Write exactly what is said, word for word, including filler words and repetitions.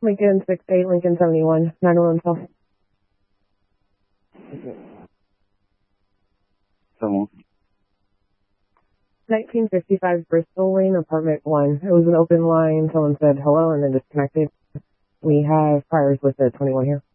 Lincoln six eight, Lincoln seventy-one, nine eleven South. Someone. nineteen fifty-five Bristol Lane, apartment one. It was an open line. Someone said hello and then disconnected. We have priors with the twenty-one here.